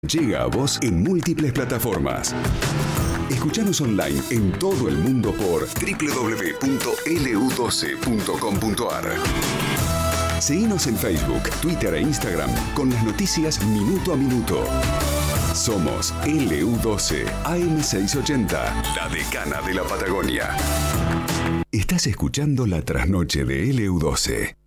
Llega a vos en múltiples plataformas. Escuchanos online en todo el mundo por www.lu12.com.ar. Seguinos en Facebook, Twitter e Instagram con las noticias minuto a minuto. Somos LU12 AM680, la decana de la Patagonia. Estás escuchando La Trasnoche de LU12.